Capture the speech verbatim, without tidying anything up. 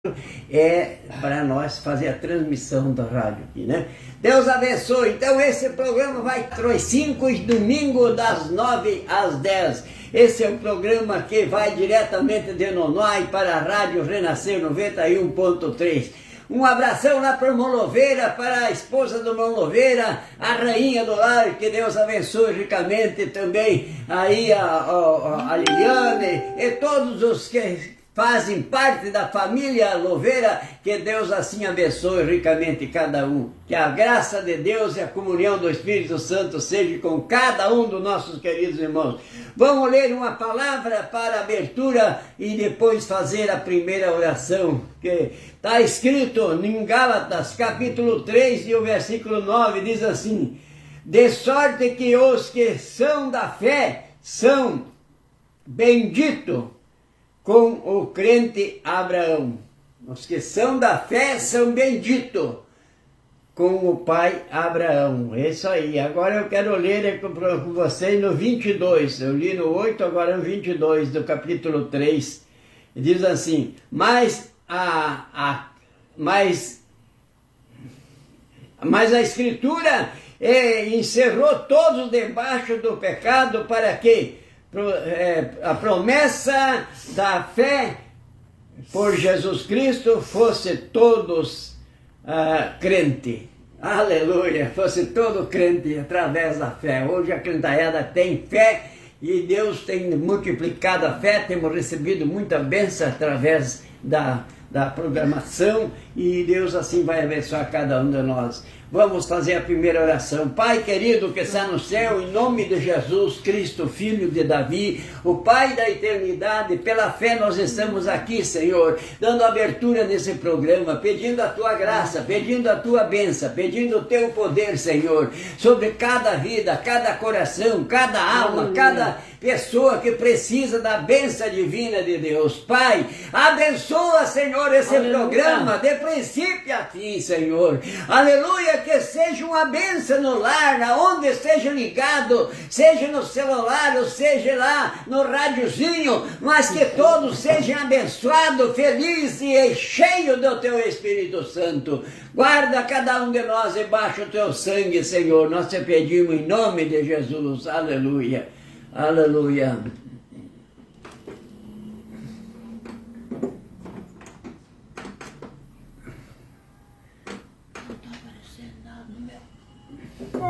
é para nós fazer a transmissão da rádio aqui, né? Deus abençoe. Então esse programa vai aos cinco domingos das nove às dez. Esse é o programa que vai diretamente de Nonoai para a Rádio Renascer noventa e um ponto três. Um abração lá para o Irmão Louveira, para a esposa do Irmão Louveira, a rainha do lar, que Deus abençoe ricamente também, aí a, a, a Liliane e todos os que fazem parte da família Louveira, que Deus assim abençoe ricamente cada um. Que a graça de Deus e a comunhão do Espírito Santo seja com cada um dos nossos queridos irmãos. Vamos ler uma palavra para abertura e depois fazer a primeira oração, que está escrito em Gálatas capítulo três e o versículo nove, diz assim: de sorte que os que são da fé são benditos com o crente Abraão. Os que são da fé são benditos com o pai Abraão. É isso aí. Agora eu quero ler com vocês no vinte e dois. Eu li no oito, agora no vinte e dois do capítulo três. Diz assim: mas a, a, mas, mas a Escritura é, encerrou todos debaixo do pecado, para que a promessa da fé por Jesus Cristo fosse todos uh, crente. Aleluia! Fosse todo crente através da fé. Hoje a crentalhada tem fé e Deus tem multiplicado a fé. Temos recebido muita bênção através da, da programação e Deus assim vai abençoar cada um de nós. Vamos fazer a primeira oração. Pai querido que está no céu, em nome de Jesus Cristo, Filho de Davi, o Pai da eternidade, pela fé nós estamos aqui, Senhor, dando abertura nesse programa, pedindo a Tua graça, pedindo a Tua bênção, pedindo o Teu poder, Senhor, sobre cada vida, cada coração, cada alma, Aleluia. Cada pessoa que precisa da bênção divina de Deus. Pai, abençoa, Senhor, esse Aleluia. Programa, de princípio a fim, Senhor. Aleluia, que seja uma bênção no lar, aonde esteja ligado, seja no celular, ou seja lá no rádiozinho, mas que todos sejam abençoados, felizes e cheios do Teu Espírito Santo. Guarda cada um de nós debaixo do Teu sangue, Senhor. Nós te pedimos em nome de Jesus. Aleluia. Aleluia.